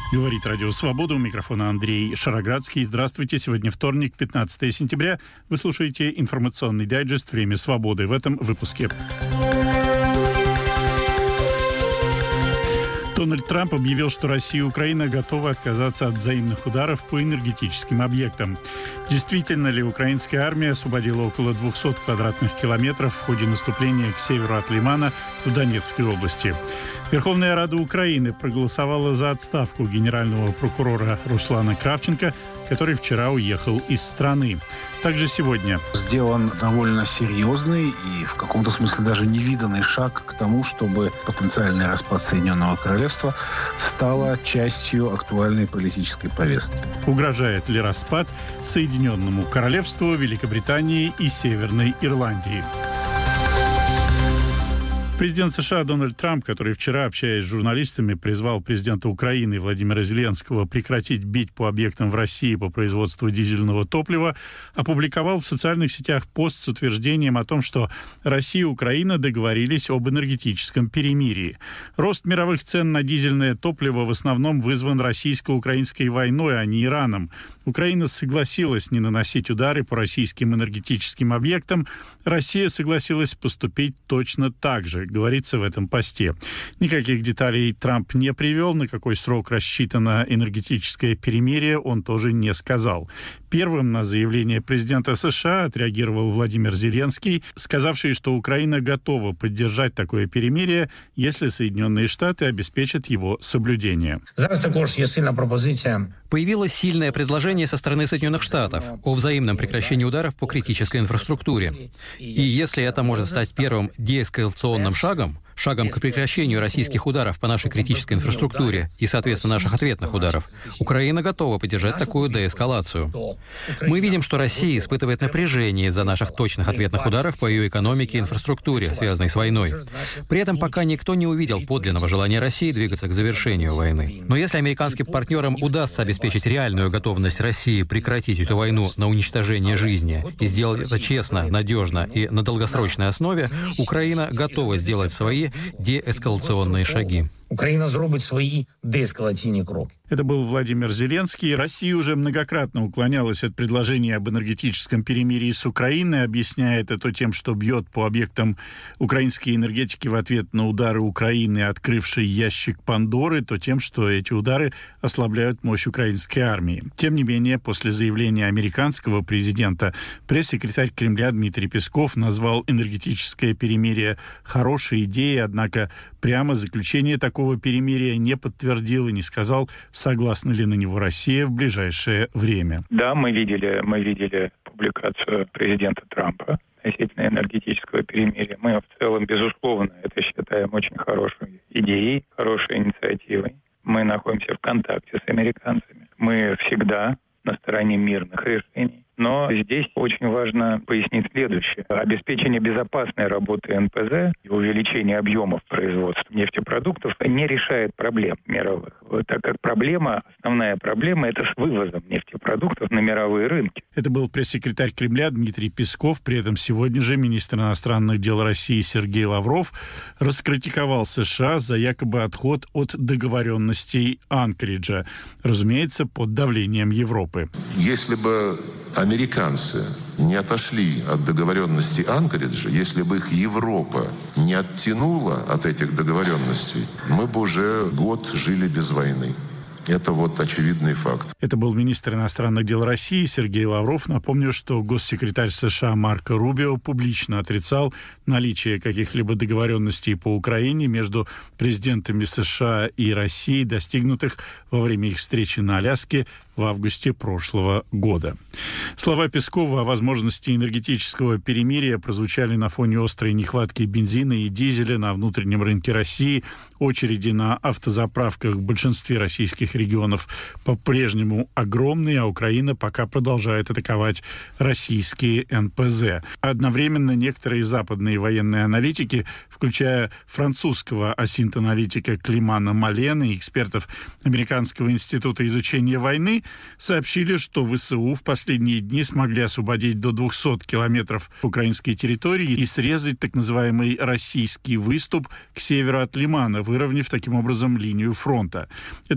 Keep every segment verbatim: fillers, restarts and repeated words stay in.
Говорит Радио Свобода. У микрофона Андрей Шароградский. Здравствуйте. Сегодня вторник, пятнадцатое сентября. Вы слушаете информационный дайджест «Время свободы». В этом выпуске. Дональд Трамп объявил, что Россия и Украина готовы отказаться от взаимных ударов по энергетическим объектам. Действительно ли украинская армия освободила около двухсот квадратных километров в ходе наступления к северу от Лимана в Донецкой области? Верховная Рада Украины проголосовала за отставку генерального прокурора Руслана Кравченко, который вчера уехал из страны. Также сегодня сделан довольно серьезный и в каком-то смысле даже невиданный шаг к тому, чтобы потенциальный распад Соединенного Королевства стало частью актуальной политической повестки. Угрожает ли распад Соединенному Королевству, Великобритании и Северной Ирландии? Президент США Дональд Трамп, который вчера, общаясь с журналистами, призвал президента Украины Владимира Зеленского прекратить бить по объектам в России по производству дизельного топлива, опубликовал в социальных сетях пост с утверждением о том, что Россия и Украина договорились об энергетическом перемирии. Рост мировых цен на дизельное топливо в основном вызван российско-украинской войной, а не Ираном. Украина согласилась не наносить удары по российским энергетическим объектам. Россия согласилась поступить точно так же, говорится в этом посте. Никаких деталей Трамп не привел, на какой срок рассчитано энергетическое перемирие, он тоже не сказал. Первым на заявление президента США отреагировал Владимир Зеленский, сказавший, что Украина готова поддержать такое перемирие, если Соединенные Штаты обеспечат его соблюдение. Зараз також є сильна пропозиція. Появилось сильное предложение со стороны Соединенных Штатов о взаимном прекращении ударов по критической инфраструктуре. И если это может стать первым деэскалационным шагом, шагом к прекращению российских ударов по нашей критической инфраструктуре и, соответственно, наших ответных ударов, Украина готова поддержать такую деэскалацию. Мы видим, что Россия испытывает напряжение из-за наших точных ответных ударов по ее экономике и инфраструктуре, связанной с войной. При этом пока никто не увидел подлинного желания России двигаться к завершению войны. Но если американским партнерам удастся обеспечить реальную готовность России прекратить эту войну на уничтожение жизни и сделать это честно, надежно и на долгосрочной основе, Украина готова сделать свои деэскалационные шаги. Украина зробить свои деэскалационные кроки. Это был Владимир Зеленский. Россия уже многократно уклонялась от предложения об энергетическом перемирии с Украиной, объясняя это то тем, что бьет по объектам украинской энергетики в ответ на удары Украины, открывшей ящик Пандоры, то тем, что эти удары ослабляют мощь украинской армии. Тем не менее, после заявления американского президента, пресс-секретарь Кремля Дмитрий Песков назвал энергетическое перемирие хорошей идеей, однако прямо заключение такого перемирия не подтвердил и не сказал, согласна ли на него Россия в ближайшее время. Да, мы видели, мы видели публикацию президента Трампа относительно энергетического перемирия. Мы в целом, безусловно, это считаем очень хорошей идеей, хорошей инициативой. Мы находимся в контакте с американцами. Мы всегда на стороне мирных решений. Но здесь очень важно пояснить следующее. Обеспечение безопасной работы эн пэ зэ и увеличение объемов производства нефтепродуктов не решает проблем мировых. Вот, так как проблема, основная проблема, это с вывозом нефтепродуктов на мировые рынки. Это был пресс-секретарь Кремля Дмитрий Песков. При этом сегодня же министр иностранных дел России Сергей Лавров раскритиковал США за якобы отход от договоренностей Анкориджа. Разумеется, под давлением Европы. Если бы американцы не отошли от договоренностей Анкориджа, если бы их Европа не оттянула от этих договоренностей, мы бы уже год жили без войны. Это вот очевидный факт. Это был министр иностранных дел России Сергей Лавров. Напомню, что госсекретарь США Марко Рубио публично отрицал наличие каких-либо договоренностей по Украине между президентами США и России, достигнутых во время их встречи на Аляске в августе прошлого года. Слова Пескова о возможности энергетического перемирия прозвучали на фоне острой нехватки бензина и дизеля на внутреннем рынке России. Очереди на автозаправках в большинстве российских регионов по-прежнему огромные, а Украина пока продолжает атаковать российские эн пэ зэ. Одновременно некоторые западные военные аналитики, включая французского осинт-аналитика Климана Малена и экспертов Американского института изучения войны, сообщили, что вэ эс у в последние дни смогли освободить до двухсот километров украинской территории и срезать так называемый российский выступ к северу от Лимана, выровняв таким образом линию фронта. Эту операцию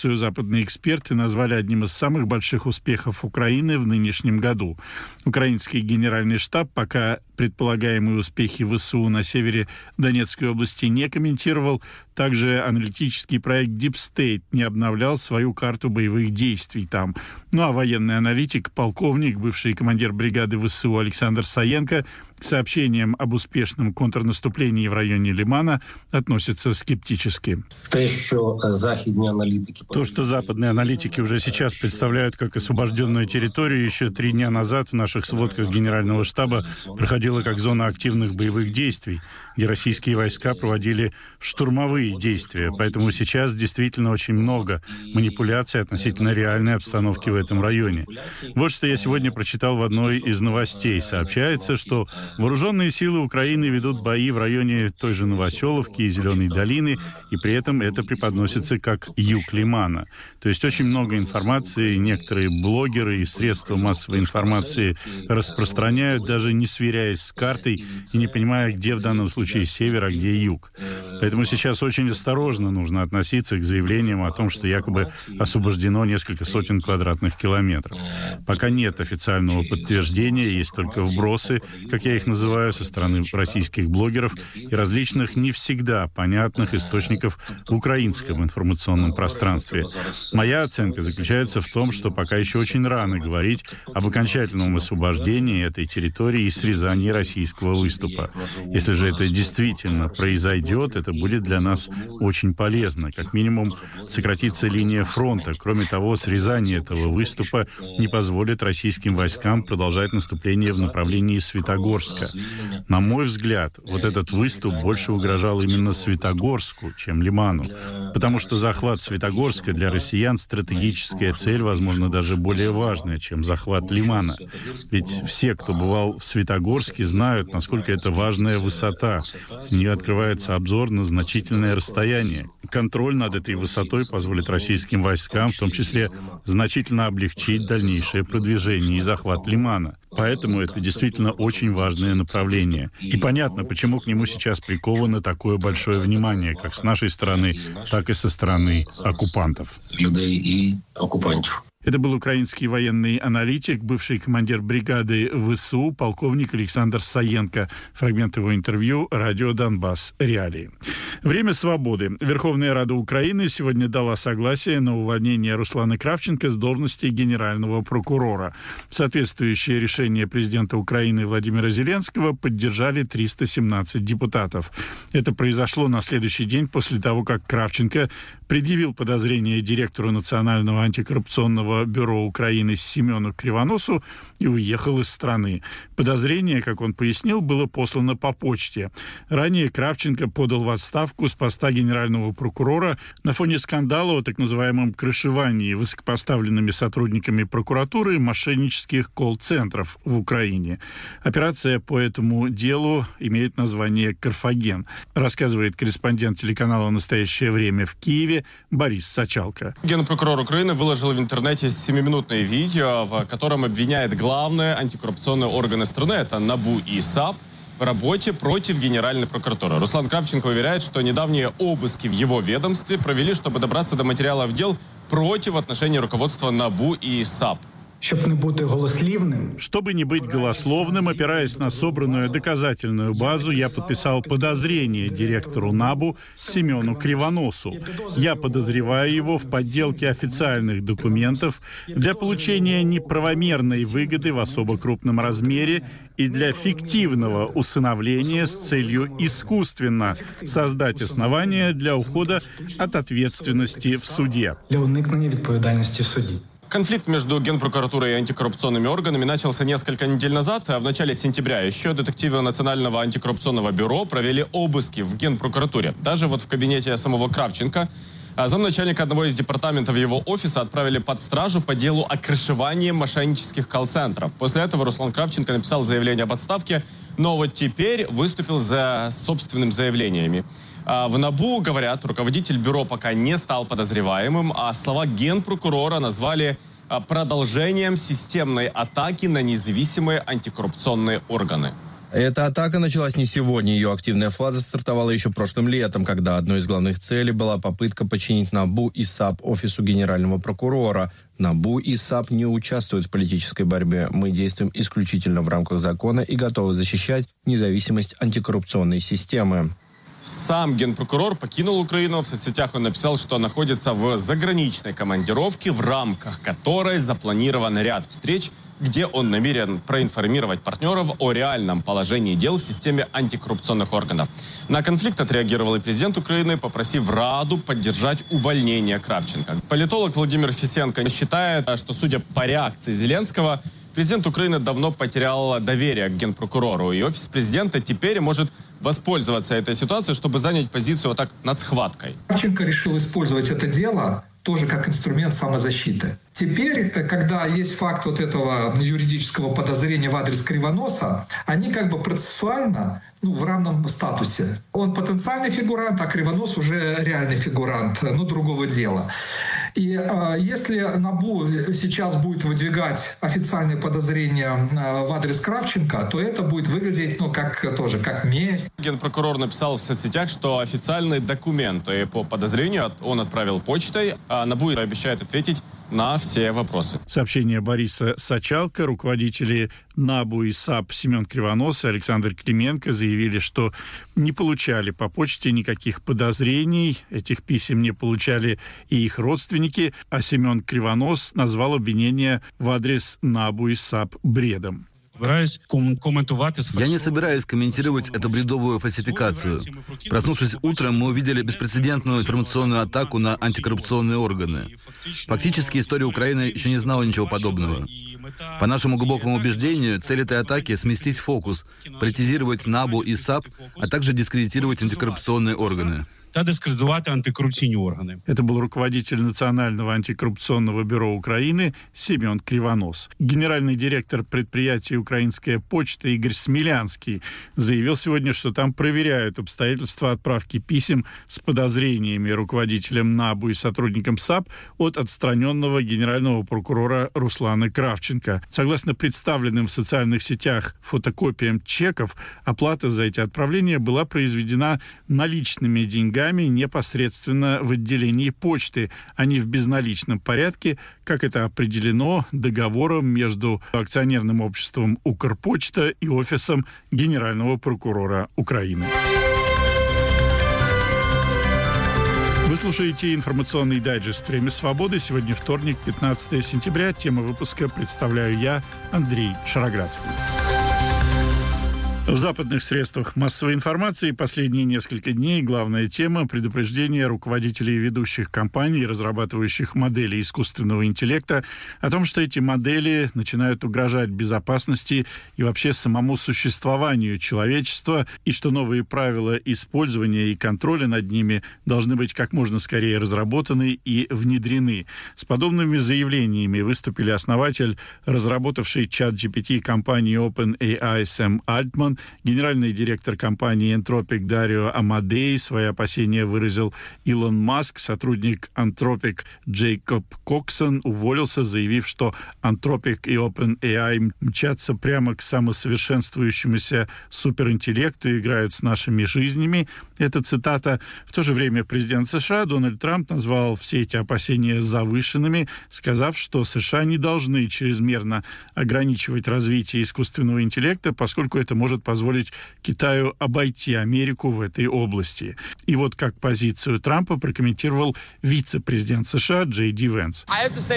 операцию западные эксперты назвали одним из самых больших успехов Украины в нынешнем году. Украинский генеральный штаб пока предполагаемые успехи ВСУ на севере Донецкой области не комментировал. Также аналитический проект Deep State не обновлял свою карту боевых действий там. Ну а военный аналитик, полковник, бывший командир бригады ВСУ Александр Саенко к сообщениям об успешном контрнаступлении в районе Лимана относится скептически. То, что западные аналитики... То, что западные аналитики уже сейчас представляют как освобожденную территорию, еще три дня назад в наших сводках Генерального штаба проходило как зона активных боевых действий, где российские войска проводили штурмовые действия. Поэтому сейчас действительно очень много манипуляций относительно реальной обстановки в этом районе. Вот что я сегодня прочитал в одной из новостей. Сообщается, что вооруженные силы Украины ведут бои в районе той же Новоселовки и Зеленой долины, и при этом это преподносится как юг Лимана. То есть очень много информации, некоторые блогеры и средства массовой информации распространяют, даже не сверяясь с картой и не понимая, где в данном случае север, а где юг. Поэтому сейчас очень осторожно нужно относиться к заявлениям о том, что якобы освобождено несколько сотен квадратных километров. Пока нет официального подтверждения, есть только вбросы, как я их называю, со стороны российских блогеров и различных не всегда понятных источников в украинском информационном пространстве. Моя оценка заключается в том, что пока еще очень рано говорить об окончательном освобождении этой территории и срезании российского выступа. Если же это действительно произойдет, это будет для нас очень полезно. Как минимум, сократится линия фронта. Кроме того, срезание этого выступа не позволит российским войскам продолжать наступление в направлении Светогорска. На мой взгляд, вот этот выступ больше угрожал именно Светогорску, чем Лиману. Потому что захват Светогорска для россиян стратегическая цель, возможно, даже более важная, чем захват Лимана. Ведь все, кто бывал в Светогорске, знают, насколько это важная высота. С нее открывается обзор на значительное расстояние. Контроль над этой высотой позволит российским войскам, в том числе, значительно облегчить дальнейшее продвижение и захват Лимана. Поэтому это действительно очень важное направление. И понятно, почему к нему сейчас приковано такое большое внимание, как с нашей стороны, так и со стороны оккупантов. Людей и оккупантов. Это был украинский военный аналитик, бывший командир бригады ВСУ, полковник Александр Саенко. Фрагмент его интервью «Радио Донбасс. Реалии». Время свободы. Верховная Рада Украины сегодня дала согласие на увольнение Руслана Кравченко с должности генерального прокурора. Соответствующее решение президента Украины Владимира Зеленского поддержали триста семнадцать депутатов. Это произошло на следующий день после того, как Кравченко предъявил подозрение директору Национального антикоррупционного бюро Украины Семену Кривоносу и уехал из страны. Подозрение, как он пояснил, было послано по почте. Ранее Кравченко подал в отставку с поста генерального прокурора на фоне скандала о так называемом крышевании высокопоставленными сотрудниками прокуратуры мошеннических колл-центров в Украине. Операция по этому делу имеет название «Карфаген», рассказывает корреспондент телеканала «Настоящее время» в Киеве Борис Сачалко. Генпрокурор Украины выложил в интернете семиминутное видео, в котором обвиняет главные антикоррупционные органы страны, это НАБУ и САП, в работе против Генеральной прокуратуры. Руслан Кравченко уверяет, что недавние обыски в его ведомстве провели, чтобы добраться до материалов дел против отношений руководства НАБУ и САП. Щоб не бути голослівним. Чтобы не быть голословным, опираясь на собранную доказательную базу, я подписал подозрение директору НАБУ Семену Кривоносу. Я подозреваю его в подделке официальных документов для получения неправомерной выгоды в особо крупном размере и для фиктивного усыновления с целью искусственно создать основания для ухода от ответственности в суде. Для уникнення відповідальності в суді. Конфликт между Генпрокуратурой и антикоррупционными органами начался несколько недель назад, а в начале сентября еще детективы Национального антикоррупционного бюро провели обыски в Генпрокуратуре. Даже вот в кабинете самого Кравченко замначальника одного из департаментов его офиса отправили под стражу по делу о крышевании мошеннических колл-центров. После этого Руслан Кравченко написал заявление об отставке, но вот теперь выступил за собственными заявлениями. В НАБУ, говорят, руководитель бюро пока не стал подозреваемым, а слова генпрокурора назвали продолжением системной атаки на независимые антикоррупционные органы. Эта атака началась не сегодня. Ее активная фаза стартовала еще прошлым летом, когда одной из главных целей была попытка подчинить НАБУ и САП офису генерального прокурора. НАБУ и САП не участвуют в политической борьбе. Мы действуем исключительно в рамках закона и готовы защищать независимость антикоррупционной системы. Сам генпрокурор покинул Украину. В соцсетях он написал, что находится в заграничной командировке, в рамках которой запланирован ряд встреч, где он намерен проинформировать партнеров о реальном положении дел в системе антикоррупционных органов. На конфликт отреагировал и президент Украины, попросив Раду поддержать увольнение Кравченко. Политолог Владимир Фисенко считает, что, судя по реакции Зеленского, президент Украины давно потерял доверие к генпрокурору, и офис президента теперь может воспользоваться этой ситуацией, чтобы занять позицию вот так над схваткой. Кравченко решил использовать это дело тоже как инструмент самозащиты. Теперь, когда есть факт вот этого юридического подозрения в адрес Кривоноса, они как бы процессуально ну, в равном статусе. Он потенциальный фигурант, а Кривонос уже реальный фигурант, но другого дела. И э, если НАБУ сейчас будет выдвигать официальные подозрения э, в адрес Кравченко, то это будет выглядеть, ну, как тоже, как месть. Генпрокурор написал в соцсетях, что официальные документы по подозрению он отправил почтой, а НАБУ обещает ответить на все вопросы. Сообщение Бориса Сачалко. Руководители НАБУ и САП Семен Кривонос и Александр Клименко заявили, что не получали по почте никаких подозрений. Этих писем не получали и их родственники. А Семен Кривонос назвал обвинения в адрес НАБУ и САП бредом. Я не собираюсь комментировать эту бредовую фальсификацию. Проснувшись утром, мы увидели беспрецедентную информационную атаку на антикоррупционные органы. Фактически история Украины еще не знала ничего подобного. По нашему глубокому убеждению, цель этой атаки — сместить фокус, политизировать НАБУ и САП, а также дискредитировать антикоррупционные органы. Это был руководитель Национального антикоррупционного бюро Украины Семен Кривонос. Генеральный директор предприятия «Украинская почта» Игорь Смелянский заявил сегодня, что там проверяют обстоятельства отправки писем с подозрениями руководителям НАБУ и сотрудникам САП от отстраненного генерального прокурора Руслана Кравченко. Согласно представленным в социальных сетях фотокопиям чеков, оплата за эти отправления была произведена наличными деньгами непосредственно в отделении почты, а не в безналичном порядке, как это определено договором между акционерным обществом «Укрпочта» и офисом Генерального прокурора Украины. Вы слушаете информационный дайджест «Время свободы». Сегодня вторник, пятнадцатое сентября. Тема выпуска представляю я, Андрей Шароградский. В западных средствах массовой информации последние несколько дней главная тема – предупреждение руководителей ведущих компаний, разрабатывающих модели искусственного интеллекта, о том, что эти модели начинают угрожать безопасности и вообще самому существованию человечества, и что новые правила использования и контроля над ними должны быть как можно скорее разработаны и внедрены. С подобными заявлениями выступили основатель, разработавший чат джи пи ти компании OpenAI Сэм Альтман, генеральный директор компании Anthropic Дарио Амадей. Свои опасения выразил Илон Маск. Сотрудник Anthropic Джейкоб Коксон уволился, заявив, что Anthropic и OpenAI мчатся прямо к самосовершенствующемуся суперинтеллекту и играют с нашими жизнями. Это цитата. В то же время президент США Дональд Трамп назвал все эти опасения завышенными, сказав, что США не должны чрезмерно ограничивать развитие искусственного интеллекта, поскольку это может позволить Китаю обойти Америку в этой области. И вот как позицию Трампа прокомментировал вице-президент США Джей Ди Венс.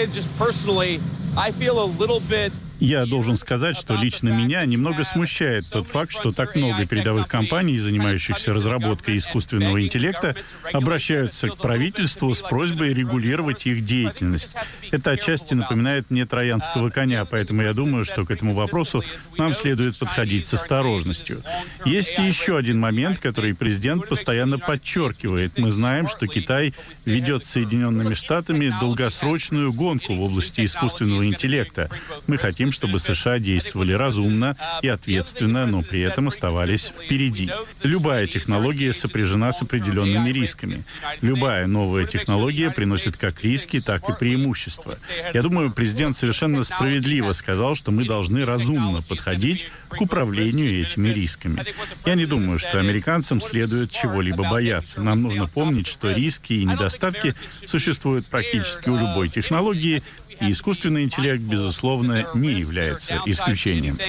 Я должен сказать, что лично меня немного смущает тот факт, что так много передовых компаний, занимающихся разработкой искусственного интеллекта, обращаются к правительству с просьбой регулировать их деятельность. Это отчасти напоминает мне троянского коня, поэтому я думаю, что к этому вопросу нам следует подходить с осторожностью. Есть и еще один момент, который президент постоянно подчеркивает. Мы знаем, что Китай ведет с Соединенными Штатами долгосрочную гонку в области искусственного интеллекта. Мы хотим, хотим, чтобы США действовали разумно и ответственно, но при этом оставались впереди. Любая технология сопряжена с определенными рисками. Любая новая технология приносит как риски, так и преимущества. Я думаю, президент совершенно справедливо сказал, что мы должны разумно подходить к управлению этими рисками. Я не думаю, что американцам следует чего-либо бояться. Нам нужно помнить, что риски и недостатки существуют практически у любой технологии, и искусственный интеллект, безусловно, не является исключением.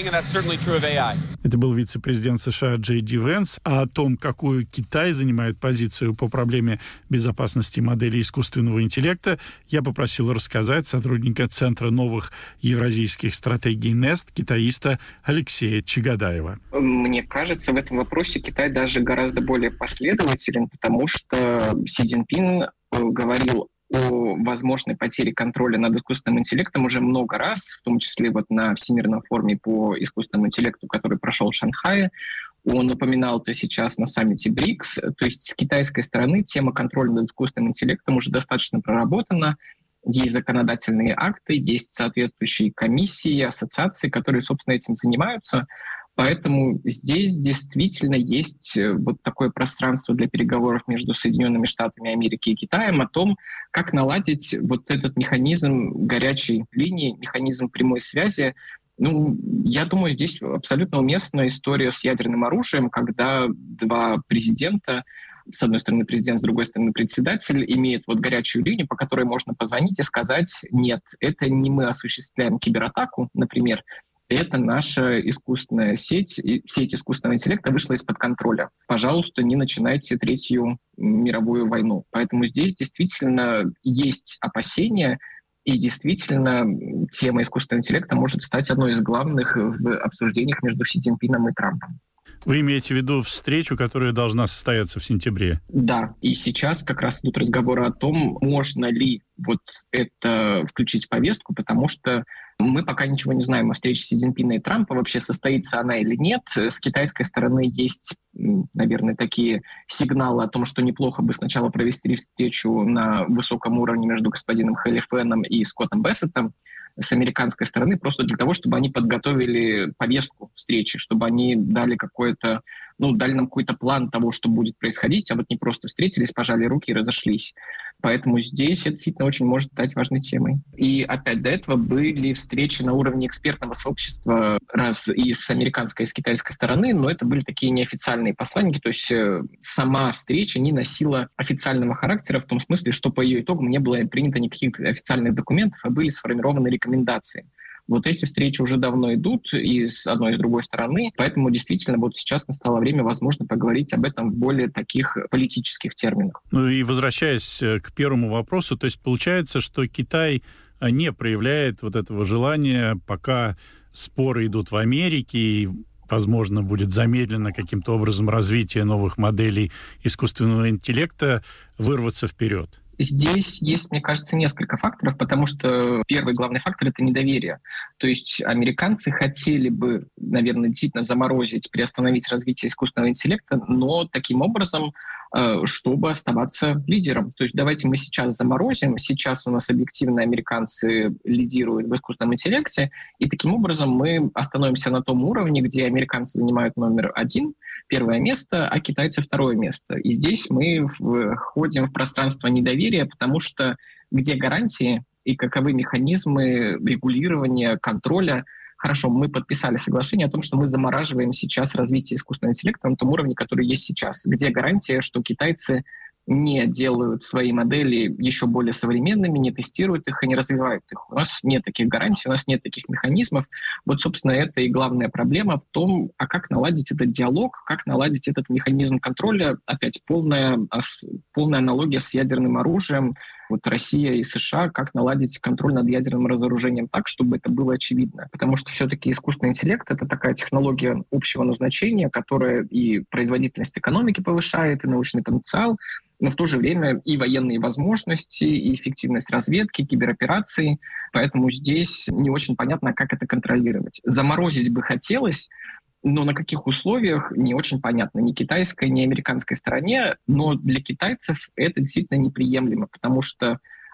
Это был вице-президент США Джей Ди Венс. А о том, какую Китай занимает позицию по проблеме безопасности моделей искусственного интеллекта, я попросил рассказать сотрудника Центра новых евразийских стратегий нест, китаиста Алексея Чагадаева. Мне кажется, в этом вопросе Китай даже гораздо более последователен, потому что Си Цзиньпин говорил о возможной потере контроля над искусственным интеллектом уже много раз, в том числе вот на Всемирном форуме по искусственному интеллекту, который прошел в Шанхае. Он упоминал это сейчас на саммите БРИКС. То есть с китайской стороны тема контроля над искусственным интеллектом уже достаточно проработана. Есть законодательные акты, есть соответствующие комиссии, ассоциации, которые, собственно, этим занимаются. Поэтому здесь действительно есть вот такое пространство для переговоров между Соединенными Штатами Америки и Китаем о том, как наладить вот этот механизм горячей линии, механизм прямой связи. Ну, я думаю, здесь абсолютно уместна история с ядерным оружием, когда два президента, с одной стороны президент, с другой стороны председатель, имеют вот горячую линию, по которой можно позвонить и сказать: нет, это не мы осуществляем кибератаку, например, это наша искусственная сеть, и сеть искусственного интеллекта вышла из-под контроля. Пожалуйста, не начинайте Третью мировую войну. Поэтому здесь действительно есть опасения, и действительно тема искусственного интеллекта может стать одной из главных в обсуждениях между Си Цзиньпином и Трампом. Вы имеете в виду встречу, которая должна состояться в сентябре? Да, и сейчас как раз идут разговоры о том, можно ли вот это включить в повестку, потому что мы пока ничего не знаем о встрече Си Цзиньпина и Трампа, вообще состоится она или нет. С китайской стороны есть, наверное, такие сигналы о том, что неплохо бы сначала провести встречу на высоком уровне между господином Хэли Фэном и Скоттом Бессетом. С американской стороны, просто для того, чтобы они подготовили повестку встречи, чтобы они дали какое-то, ну, дали нам какой-то план того, что будет происходить, а вот не просто встретились, пожали руки и разошлись. Поэтому здесь это действительно очень может стать важной темой. И опять до этого были встречи на уровне экспертного сообщества раз и с американской, и с китайской стороны, но это были такие неофициальные посланники, то есть э, сама встреча не носила официального характера в том смысле, что по ее итогам не было принято никаких официальных документов, а были сформированы рекомендации. Вот эти встречи уже давно идут и с одной и с другой стороны, поэтому действительно вот сейчас настало время, возможно, поговорить об этом в более таких политических терминах. Ну и возвращаясь к первому вопросу, то есть получается, что Китай не проявляет вот этого желания, пока споры идут в Америке, и, возможно, будет замедлено каким-то образом развитие новых моделей искусственного интеллекта, вырваться вперед. Здесь есть, мне кажется, несколько факторов, потому что первый главный фактор — это недоверие. То есть американцы хотели бы, наверное, действительно заморозить, приостановить развитие искусственного интеллекта, но таким образом, чтобы оставаться лидером. То есть давайте мы сейчас заморозим, сейчас у нас объективно американцы лидируют в искусственном интеллекте, и таким образом мы остановимся на том уровне, где американцы занимают номер один, первое место, а китайцы второе место. И здесь мы входим в пространство недоверия, потому что где гарантии и каковы механизмы регулирования, контроля. Хорошо, мы подписали соглашение о том, что мы замораживаем сейчас развитие искусственного интеллекта на том уровне, который есть сейчас. Где гарантия, что китайцы не делают свои модели еще более современными, не тестируют их и не развивают их? У нас нет таких гарантий, у нас нет таких механизмов. Вот, собственно, это и главная проблема в том, а как наладить этот диалог, как наладить этот механизм контроля. Опять полная, полная аналогия с ядерным оружием. Вот Россия и США, как наладить контроль над ядерным разоружением так, чтобы это было очевидно. Потому что все-таки искусственный интеллект — это такая технология общего назначения, которая и производительность экономики повышает, и научный потенциал, но в то же время и военные возможности, и эффективность разведки, киберопераций. Поэтому здесь не очень понятно, как это контролировать. Заморозить бы хотелось, но на каких условиях, не очень понятно ни китайской, ни американской стороне, но для китайцев это действительно неприемлемо, потому что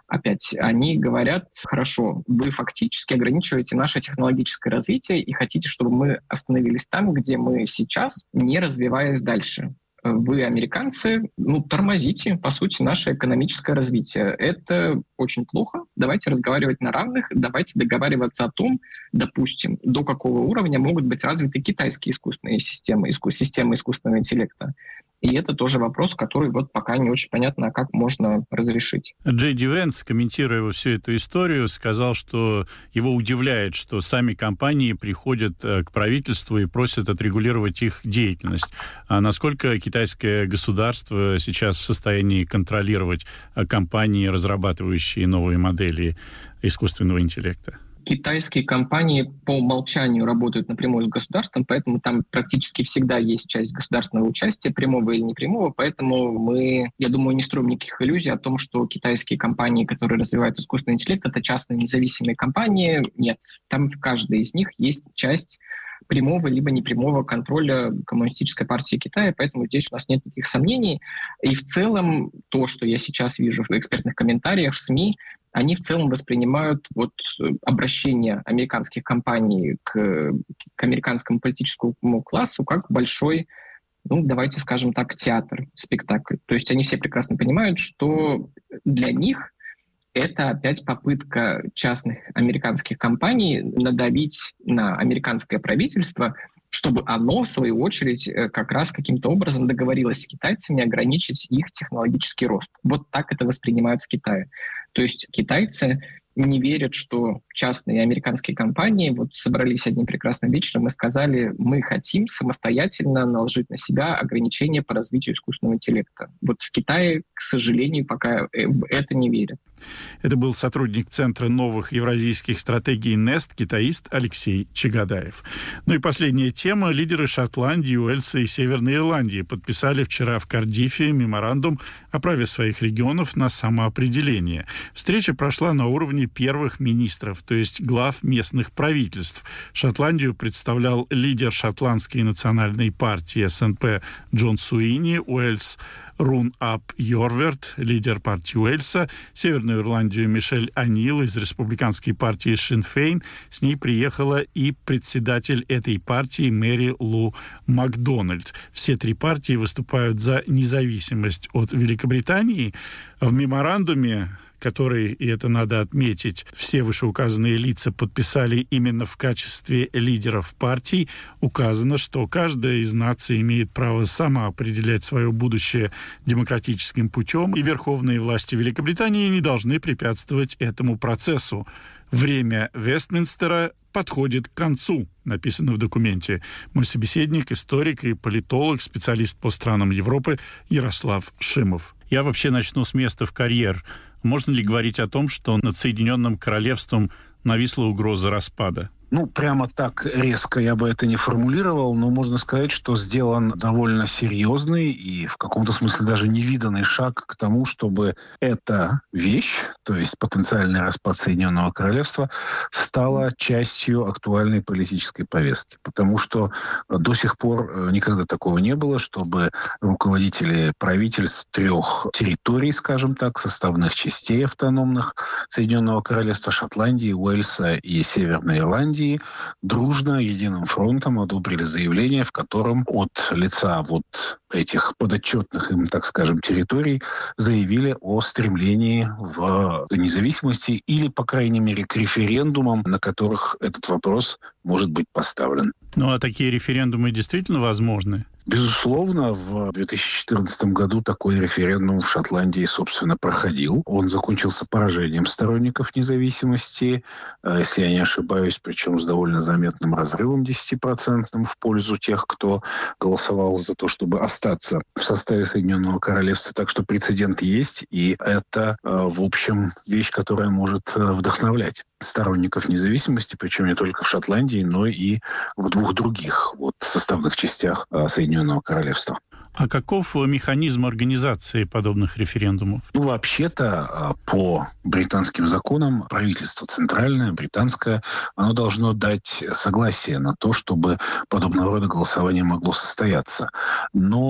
опять, они говорят: хорошо, вы фактически ограничиваете наше технологическое развитие и хотите, чтобы мы остановились там, где мы сейчас, не развиваясь дальше. Вы, американцы, ну, тормозите, по сути, наше экономическое развитие. Это очень плохо. Давайте разговаривать на равных, давайте договариваться о том, допустим, до какого уровня могут быть развиты китайские искусственные системы, иску, системы искусственного интеллекта. И это тоже вопрос, который вот пока не очень понятно, как можно разрешить. Джей Ди Венс, комментируя всю эту историю, сказал, что его удивляет, что сами компании приходят к правительству и просят отрегулировать их деятельность. А насколько китайское государство сейчас в состоянии контролировать компании, разрабатывающие новые модели искусственного интеллекта? Китайские компании по умолчанию работают напрямую с государством, поэтому там практически всегда есть часть государственного участия, прямого или непрямого, поэтому мы, я думаю, не строим никаких иллюзий о том, что китайские компании, которые развивают искусственный интеллект, это частные независимые компании. Нет, там в каждой из них есть часть прямого либо непрямого контроля Коммунистической партии Китая, поэтому здесь у нас нет никаких сомнений. И в целом то, что я сейчас вижу в экспертных комментариях, в СМИ, они в целом воспринимают вот обращение американских компаний к, к американскому политическому классу как большой, ну, давайте скажем так, театр, спектакль. То есть они все прекрасно понимают, что для них это опять попытка частных американских компаний надавить на американское правительство, чтобы оно, в свою очередь, как раз каким-то образом договорилось с китайцами ограничить их технологический рост. Вот так это воспринимают в Китае. То есть китайцы не верят, что частные американские компании вот собрались одним прекрасным вечером и сказали: мы хотим самостоятельно наложить на себя ограничения по развитию искусственного интеллекта. Вот в Китае, к сожалению, пока это не верят. Это был сотрудник Центра новых евразийских стратегий Нест, китаист Алексей Чагадаев. Ну и последняя тема. Лидеры Шотландии, Уэльса и Северной Ирландии подписали вчера в Кардифе меморандум о праве своих регионов на самоопределение. Встреча прошла на уровне первых министров, то есть глав местных правительств. Шотландию представлял лидер шотландской национальной партии эс эн пи Джон Суини, Уэльс Рун Ап Йорверт, лидер партии Уэльса, Северную Ирландию Мишель Анил из республиканской партии Шин Фейн. С ней приехала и председатель этой партии Мэри Лу Макдональд. Все три партии выступают за независимость от Великобритании. В меморандуме, который, и это надо отметить, все вышеуказанные лица подписали именно в качестве лидеров партий, указано, что каждая из наций имеет право сама определять свое будущее демократическим путем, и верховные власти Великобритании не должны препятствовать этому процессу. Время Вестминстера подходит к концу, написано в документе. Мой собеседник, историк и политолог, специалист по странам Европы Ярослав Шимов. Я вообще начну с места в карьер. Можно ли говорить о том, что над Соединенным Королевством нависла угроза распада? Ну, прямо так резко я бы это не формулировал, но можно сказать, что сделан довольно серьезный и в каком-то смысле даже невиданный шаг к тому, чтобы эта вещь, то есть потенциальный распад Соединенного Королевства, стала частью актуальной политической повестки. Потому что до сих пор никогда такого не было, чтобы руководители правительств трех территорий, скажем так, составных частей автономных Соединенного Королевства, Шотландии, Уэльса и Северной Ирландии, дружно, единым фронтом одобрили заявление, в котором от лица вот этих подотчетных им, так скажем, территорий заявили о стремлении в независимости или, по крайней мере, к референдумам, на которых этот вопрос может быть поставлен. Ну а такие референдумы действительно возможны? Безусловно, в две тысячи четырнадцатом году такой референдум в Шотландии, собственно, проходил. Он закончился поражением сторонников независимости, если я не ошибаюсь, причем с довольно заметным разрывом десятипроцентным в пользу тех, кто голосовал за то, чтобы остаться в составе Соединенного Королевства. Так что прецедент есть, и это, в общем, вещь, которая может вдохновлять сторонников независимости, причем не только в Шотландии, но и в двух других вот, составных частях Соединенного Королевства. А каков механизм организации подобных референдумов? Ну, вообще-то, по британским законам, правительство центральное, британское, оно должно дать согласие на то, чтобы подобного рода голосование могло состояться. Но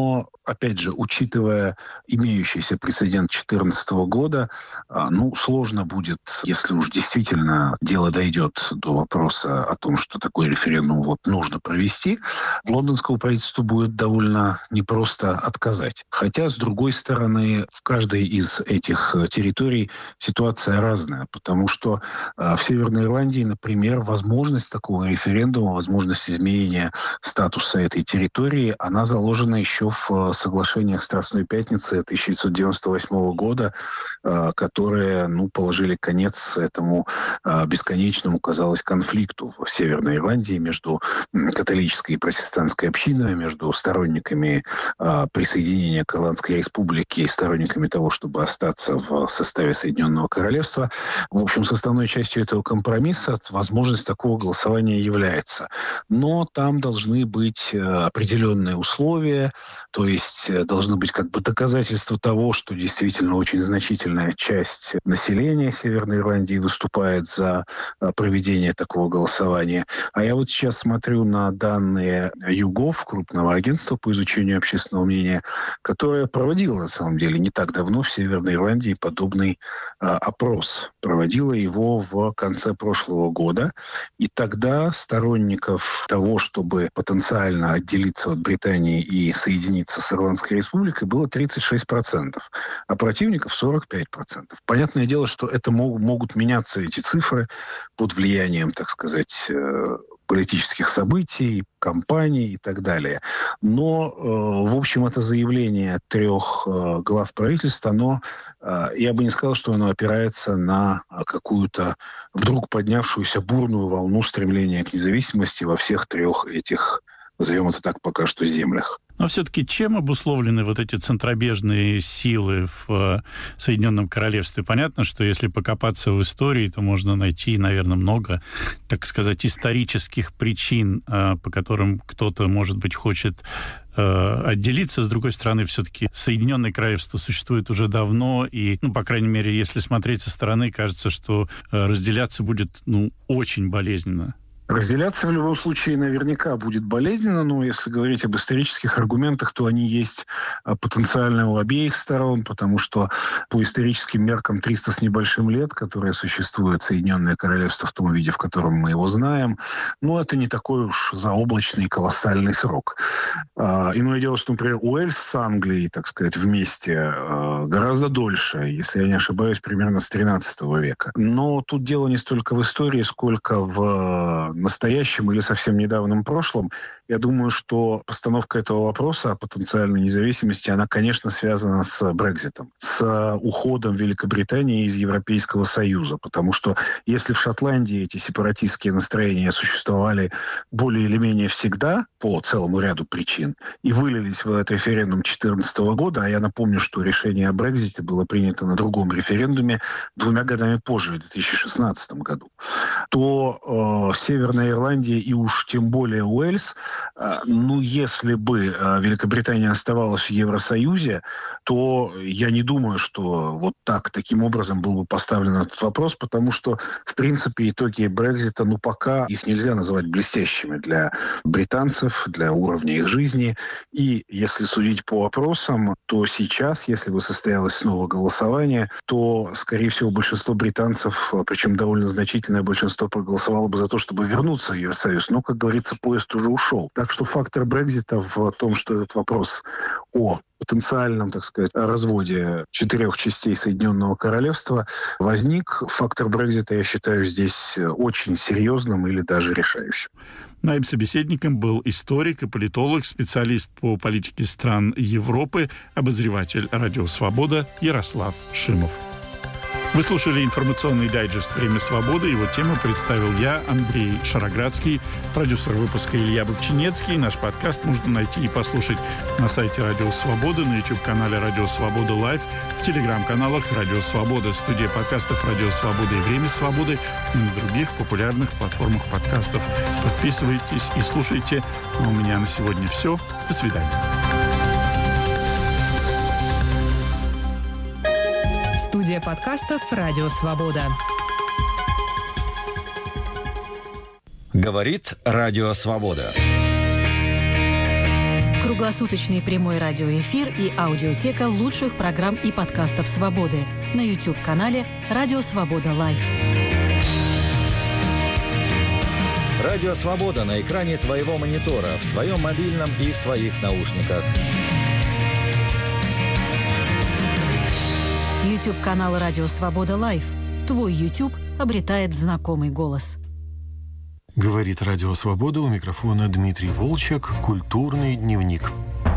опять же, учитывая имеющийся прецедент две тысячи четырнадцатого года, ну, сложно будет, если уж действительно дело дойдет до вопроса о том, что такой референдум вот нужно провести, лондонскому правительству будет довольно непросто отказать. Хотя, с другой стороны, в каждой из этих территорий ситуация разная, потому что в Северной Ирландии, например, возможность такого референдума, возможность изменения статуса этой территории, она заложена еще в соглашениях Страстной Пятницы тысяча девятьсот девяносто восьмого года, которые, ну, положили конец этому бесконечному, казалось, конфликту в Северной Ирландии между католической и протестантской общиной, между сторонниками присоединения к Ирландской республике и сторонниками того, чтобы остаться в составе Соединенного Королевства. В общем, составной частью этого компромисса возможность такого голосования является. Но там должны быть определенные условия, то есть должны быть как бы доказательства того, что действительно очень значительная часть населения Северной Ирландии выступает за проведение такого голосования. А я вот сейчас смотрю на данные YouGov, крупного агентства по изучению общественного мнения, которое проводило, на самом деле, не так давно в Северной Ирландии подобный а, опрос. Проводило его в конце прошлого года. И тогда сторонников того, чтобы потенциально отделиться от Британии и соединиться с Ирландской республикой, было тридцать шесть процентов, а противников сорок пять процентов. Понятное дело, что это мог, могут меняться эти цифры под влиянием, так сказать, политических событий, кампаний и так далее. Но, э, в общем, это заявление трех э, глав правительства, оно, э, я бы не сказал, что оно опирается на какую-то вдруг поднявшуюся бурную волну стремления к независимости во всех трех этих, назовем это так, пока что землях. Но все-таки чем обусловлены вот эти центробежные силы в Соединенном Королевстве? Понятно, что если покопаться в истории, то можно найти, наверное, много, так сказать, исторических причин, по которым кто-то, может быть, хочет отделиться. С другой стороны, все-таки Соединенное Королевство существует уже давно, и, ну, по крайней мере, если смотреть со стороны, кажется, что разделяться будет, ну, очень болезненно. Разделяться в любом случае наверняка будет болезненно, но если говорить об исторических аргументах, то они есть потенциально у обеих сторон, потому что по историческим меркам триста с небольшим лет, которое существует Соединенное Королевство в том виде, в котором мы его знаем, ну, это не такой уж заоблачный колоссальный срок. А, иное дело, что, например, Уэльс с Англией, так сказать, вместе а, гораздо дольше, если я не ошибаюсь, примерно с тринадцатого века. Но тут дело не столько в истории, сколько в настоящем или совсем недавнем прошлом. Я думаю, что постановка этого вопроса о потенциальной независимости, она, конечно, связана с Брекситом, с уходом Великобритании из Европейского Союза. Потому что если в Шотландии эти сепаратистские настроения существовали более или менее всегда, по целому ряду причин, и вылились в этот референдум две тысячи четырнадцатого года, а я напомню, что решение о Брексите было принято на другом референдуме двумя годами позже, в две тысячи шестнадцатом году, то э, Северная Ирландия и уж тем более Уэльс, ну, если бы Великобритания оставалась в Евросоюзе, то я не думаю, что вот так, таким образом был бы поставлен этот вопрос, потому что, в принципе, итоги Брексита, ну, пока их нельзя называть блестящими для британцев, для уровня их жизни. И если судить по вопросам, то сейчас, если бы состоялось снова голосование, то, скорее всего, большинство британцев, причем довольно значительное большинство, проголосовало бы за то, чтобы вернуться в Евросоюз. Но, как говорится, поезд уже ушел. Так что фактор Брексита в том, что этот вопрос о потенциальном, так сказать, разводе четырех частей Соединенного Королевства возник. Фактор Брексита, я считаю, здесь очень серьезным или даже решающим. Моим собеседником был историк и политолог, специалист по политике стран Европы, обозреватель «Радио Свобода» Ярослав Шимов. Вы слушали информационный дайджест «Время свободы». Его тему представил я, Андрей Шароградский, продюсер выпуска Илья Бобчинецкий. Наш подкаст можно найти и послушать на сайте «Радио Свобода», на YouTube-канале «Радио Свобода Лайв», в телеграм-каналах «Радио Свобода», студия подкастов «Радио Свобода» и «Время свободы» и на других популярных платформах подкастов. Подписывайтесь и слушайте. А у меня на сегодня все. До свидания. Студия подкастов «Радио Свобода». Говорит «Радио Свобода». Круглосуточный прямой радиоэфир и аудиотека лучших программ и подкастов «Свободы» на YouTube-канале «Радио Свобода Лайв». Радио Свобода на экране твоего монитора, в твоем мобильном и в твоих наушниках. YouTube-канал «Радио Свобода Лайв». Твой YouTube обретает знакомый голос. Говорит Радио Свобода, у микрофона Дмитрий Волчек, «Культурный дневник».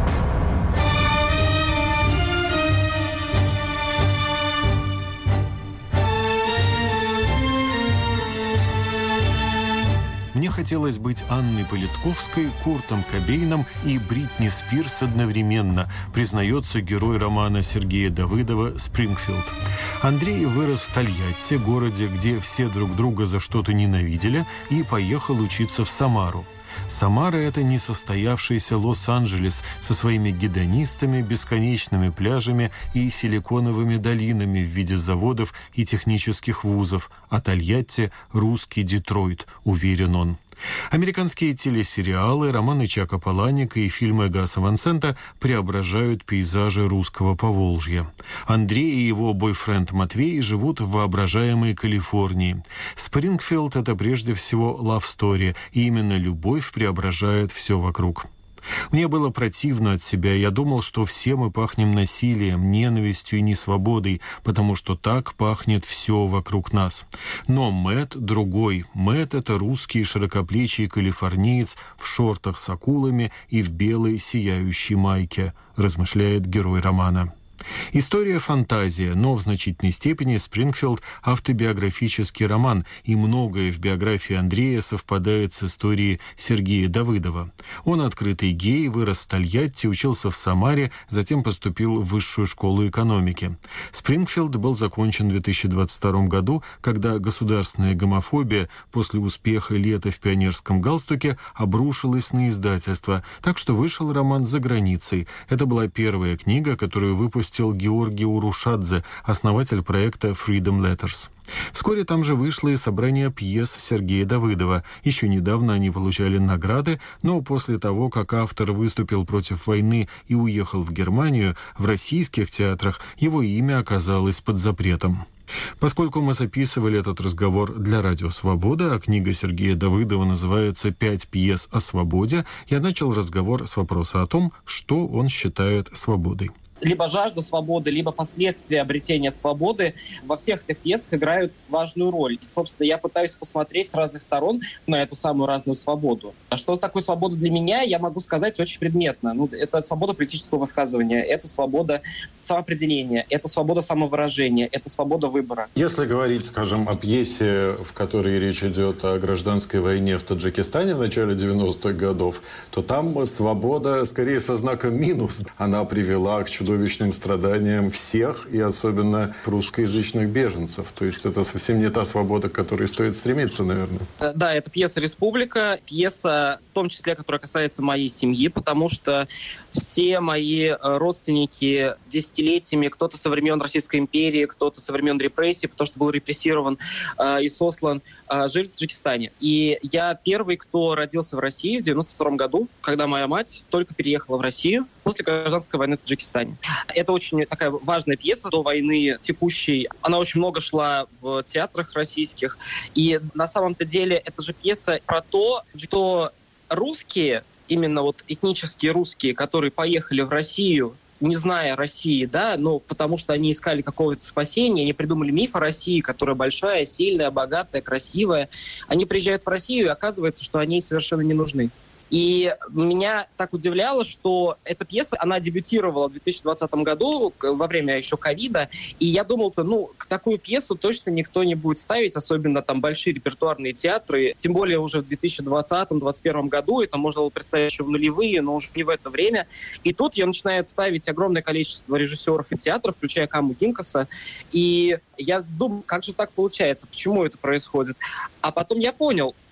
Мне хотелось быть Анной Политковской, Куртом Кобейном и Бритни Спирс одновременно, признается герой романа Сергея Давыдова «Спрингфилд». Андрей вырос в Тольятти, городе, где все друг друга за что-то ненавидели, и поехал учиться в Самару. Самара – это несостоявшийся Лос-Анджелес со своими гедонистами, бесконечными пляжами и силиконовыми долинами в виде заводов и технических вузов, а Тольятти – русский Детройт, уверен он. Американские телесериалы, романы Чака Паланика и фильмы Гаса Ван Сента преображают пейзажи русского Поволжья. Андрей и его бойфренд Матвей живут в воображаемой Калифорнии. Спрингфилд – это прежде всего лав-стори, и именно любовь преображает все вокруг. Мне было противно от себя, я думал, что все мы пахнем насилием, ненавистью и несвободой, потому что так пахнет все вокруг нас. Но Мэтт другой. Мэтт — это русский широкоплечий калифорниец в шортах с акулами и в белой сияющей майке, размышляет герой романа. История — фантазия, но в значительной степени «Спрингфилд» — автобиографический роман, и многое в биографии Андрея совпадает с историей Сергея Давыдова. Он открытый гей, вырос в Тольятти, учился в Самаре, затем поступил в высшую школу экономики. «Спрингфилд» был закончен в две тысячи двадцать втором году, когда государственная гомофобия после успеха «Лета в пионерском галстуке» обрушилась на издательство, так что вышел роман за границей. Это была первая книга, которую выпустил Георгий Урушадзе, основатель проекта Freedom Letters. Вскоре там же вышло и собрание пьес Сергея Давыдова. Еще недавно они получали награды, но после того, как автор выступил против войны и уехал в Германию, в российских театрах его имя оказалось под запретом. Поскольку мы записывали этот разговор для Радио Свобода, а книга Сергея Давыдова называется «Пять пьес о свободе», я начал разговор с вопроса о том, что он считает свободой. Либо жажда свободы, либо последствия обретения свободы во всех этих пьесах играют важную роль. И, собственно, я пытаюсь посмотреть с разных сторон на эту самую разную свободу. А что такое свобода для меня, я могу сказать очень предметно. Ну, это свобода политического высказывания, это свобода самоопределения, это свобода самовыражения, это свобода выбора. Если говорить, скажем, о пьесе, в которой речь идет о гражданской войне в Таджикистане в начале девяностых годов, то там свобода скорее со знаком минус. Она привела к чудовищным чудовищным страданиям всех, и особенно русскоязычных беженцев. То есть это совсем не та свобода, к которой стоит стремиться, наверное. Да, это пьеса «Республика», пьеса, в том числе, которая касается моей семьи, потому что все мои родственники десятилетиями, кто-то со времен Российской империи, кто-то со времен репрессий, потому что был репрессирован э, и сослан, э, жили в Таджикистане. И я первый, кто родился в России в девяносто втором году, когда моя мать только переехала в Россию после гражданской войны в Таджикистане. Это очень такая важная пьеса до войны текущей. Она очень много шла в театрах российских. И на самом-то деле это же пьеса про то, что русские, именно вот этнические русские, которые поехали в Россию, не зная России, да, но потому что они искали какого-то спасения, они придумали миф о России, которая большая, сильная, богатая, красивая. Они приезжают в Россию, и оказывается, что они совершенно не нужны. И меня так удивляло, что эта пьеса, она дебютировала в две тысячи двадцатом году, во время еще ковида, и я думал, что, ну, такую пьесу точно никто не будет ставить, особенно там большие репертуарные театры, тем более уже в две тысячи двадцатом — две тысячи двадцать первом году, это можно было представить еще в нулевые, но уже не в это время. И тут ее начинают ставить огромное количество режиссеров и театров, включая Каму Гинкаса, и я думаю, как же так получается, почему это происходит? А потом я понял,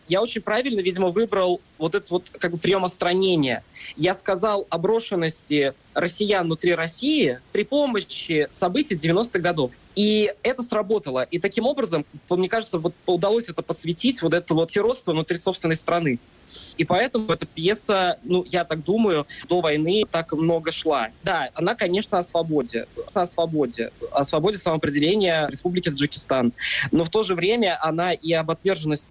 я очень правильно, видимо, выбрал вот этот вот как бы прием остранения. Я сказал о брошенности россиян внутри России при помощи событий девяностых годов. И это сработало. И таким образом, мне кажется, вот удалось это подсветить, вот это вот сиротство внутри собственной страны. И поэтому эта пьеса, ну, я так думаю, до войны так много шла. Да, она, конечно, о свободе. О свободе. О свободе самоопределения Республики Таджикистан. Но в то же время она и об отверженности